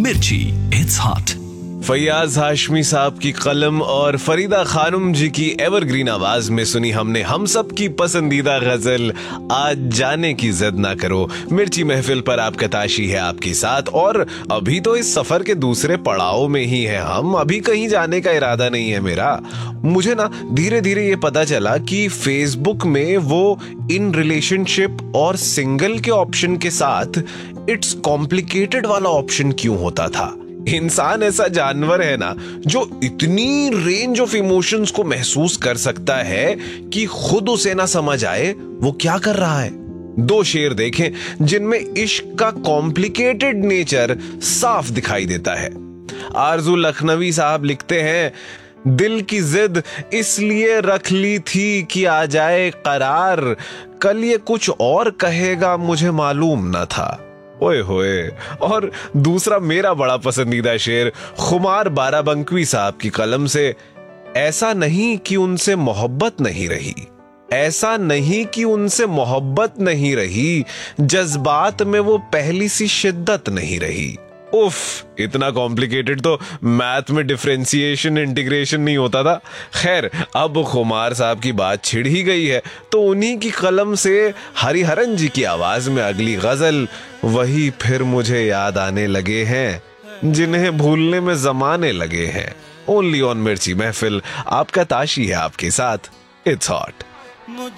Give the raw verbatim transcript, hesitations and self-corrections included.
मिर्ची, it's hot. Faiyaz Hashmi साहब की कलम और फरीदा खानुम जी की एवरग्रीन आवाज में सुनी हमने हम सब की पसंदीदा गजल आज जाने की जिद ना करो। मिर्ची महफिल पर आपका ताशी है आपके साथ, और अभी तो इस सफर के दूसरे पड़ाव में ही है हम। अभी कहीं जाने का इरादा नहीं है मेरा। मुझे ना धीरे धीरे ये पता चला कि फेसबुक में वो इन रिलेशनशिप और सिंगल के ऑप्शन के साथ इट्स कॉम्प्लिकेटेड वाला ऑप्शन क्यों होता था। इंसान ऐसा जानवर है ना जो इतनी रेंज ऑफ इमोशंस को महसूस कर सकता है कि खुद उसे ना समझ आए वो क्या कर रहा है। दो शेर देखें जिनमें इश्क का कॉम्प्लिकेटेड नेचर साफ दिखाई देता है। आरजू लखनवी साहब लिखते हैं, दिल की जिद इसलिए रख ली थी कि आ जाए करार, कल ये कुछ और कहेगा मुझे मालूम न था। ओए होए। और दूसरा मेरा बड़ा पसंदीदा शेर खुमार बाराबंकवी साहब की कलम से, ऐसा नहीं कि उनसे मोहब्बत नहीं रही, ऐसा नहीं कि उनसे मोहब्बत नहीं रही, जज्बात में वो पहली सी शिद्दत नहीं रही। उफ, इतना कॉम्प्लिकेटेड तो मैथ में डिफरेंशिएशन इंटीग्रेशन नहीं होता था। खैर, अब खुमार साहब की बात छिड़ ही गई है तो उन्हीं की कलम से हरिहरन जी की आवाज में अगली गजल, वही फिर मुझे याद आने लगे हैं जिन्हें भूलने में जमाने लगे हैं। ओनली ऑन मिर्ची महफिल, आपका ताशी है आपके साथ, इट्स हॉट।